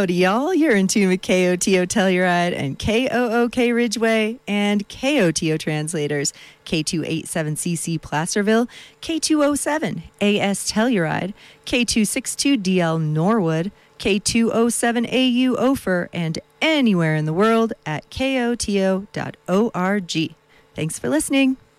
Howdy, y'all. You're in tune with KOTO Telluride and KOOK Ridgeway and KOTO Translators, K287CC Placerville, K207 AS Telluride, K262DL Norwood, K207AU Ophir, and anywhere in the world at koto.org. Thanks for listening.